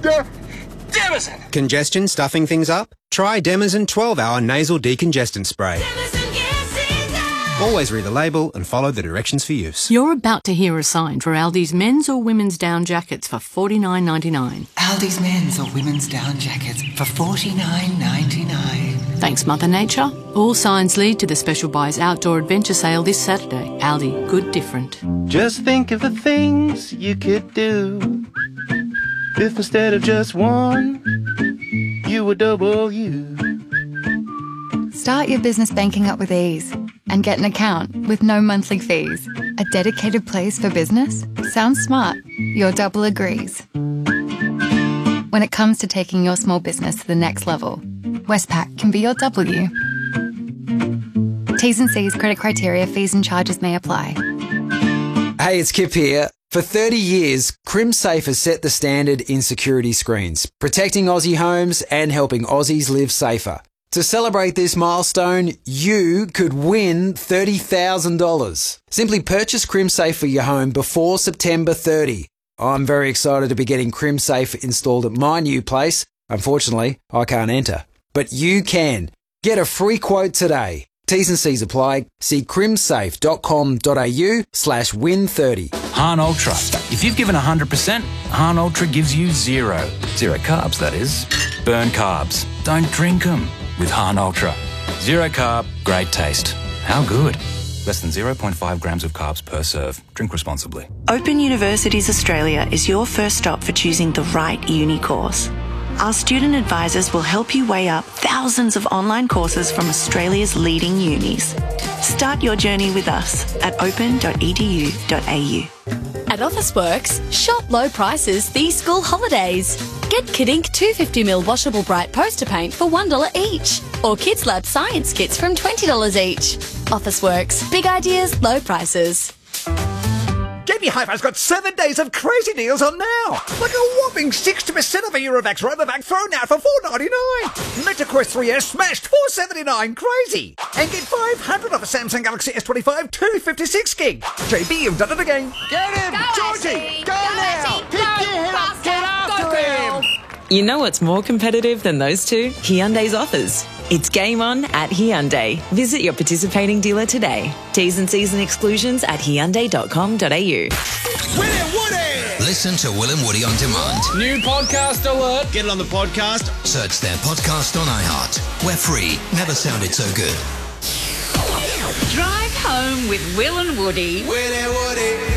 Demazin! Congestion stuffing things up? Try Demazin 12-hour nasal decongestant spray. Always read the label and follow the directions for use. You're about to hear a sign for Aldi's men's or women's down jackets for $49.99. Aldi's men's or women's down jackets for $49.99. Thanks, Mother Nature. All signs lead to the Special Buys Outdoor Adventure Sale this Saturday. Aldi, good different. Just think of the things you could do if instead of just one, you were double you. Start your business banking up with ease and get an account with no monthly fees. A dedicated place for business? Sounds smart. Your double agrees. When it comes to taking your small business to the next level, Westpac can be your W. T's and C's, credit criteria, fees and charges may apply. Hey, it's Kip here. For 30 years, CrimSafe has set the standard in security screens, protecting Aussie homes and helping Aussies live safer. To celebrate this milestone, you could win $30,000. Simply purchase CrimSafe for your home before September 30. I'm very excited to be getting CrimSafe installed at my new place. Unfortunately, I can't enter. But you can. Get a free quote today. T's and C's apply. See crimsafe.com.au/win30. Han Ultra. If you've given 100%, Han Ultra gives you zero. Zero carbs, that is. Burn carbs. Don't drink them with Han Ultra. Zero carb, great taste. How good? Less than 0.5 grams of carbs per serve. Drink responsibly. Open Universities Australia is your first stop for choosing the right uni course. Our student advisors will help you weigh up thousands of online courses from Australia's leading unis. Start your journey with us at open.edu.au. At Officeworks, shop low prices these school holidays. Get Kid Ink 250ml washable bright poster paint for $1 each. Or Kids Lab science kits from $20 each. Officeworks, big ideas, low prices. JB Hi-Fi's got 7 days of crazy deals on now. Like a whopping 60% off a Eurovax Robovac thrown out for $4.99. MetaQuest 3S smashed $4.79. Crazy. And get $500 off a Samsung Galaxy S25 256 gig. JB, you've done it again. Get him! Georgie! Go now! Pick your head up! Get after him! You know what's more competitive than those two? Hyundai's offers. It's game on at Hyundai. Visit your participating dealer today. T's and C's and exclusions at hyundai.com.au. Will and Woody! Listen to Will and Woody on demand. New podcast alert. Get it on the podcast. Search their podcast on iHeart. We're free. Never sounded so good. Drive home with Will and Woody. Will and Woody.